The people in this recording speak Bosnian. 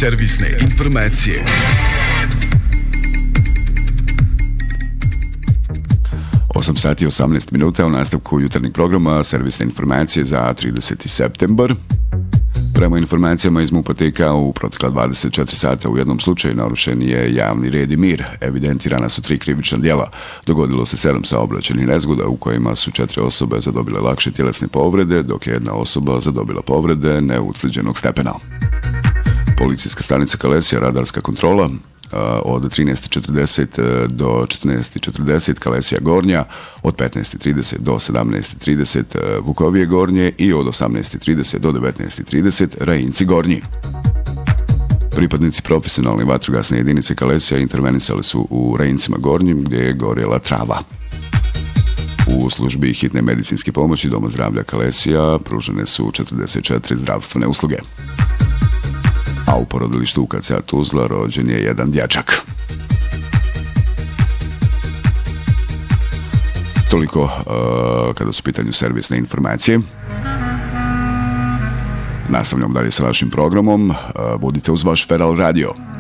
Servisne informacije. Osam sati i 18 minuta u nastavku jutarnjeg programa Servisne informacije za 30. septembar. Prema informacijama iz MUP-a TK u protekla 24 sata u jednom slučaju narušen je javni red i mir. Evidentirana su 3 krivična djela. Dogodilo se 7 saobraćajnih nezgoda u kojima su 4 osobe zadobile lakše tjelesne povrede, dok je 1 osoba zadobila povrede neutvrđenog stepena. Policijska stanica Kalesija, radarska kontrola, od 13.40 do 14.40 Kalesija Gornja, od 15.30 do 17.30 Vukovije Gornje i od 18.30 do 19.30 Rajinci Gornji. Pripadnici profesionalne vatrogasne jedinice Kalesija intervenisali su u Rajincima Gornjim gdje je gorjela trava. U službi hitne medicinske pomoći Doma zdravlja Kalesija pružene su 44 zdravstvene usluge. A u porodilištu UKC Tuzla rođen je jedan dječak. Toliko kada su u pitanju servisne informacije. Nastavljamo dalje sa vašim programom. Budite uz vaš Feral Radio.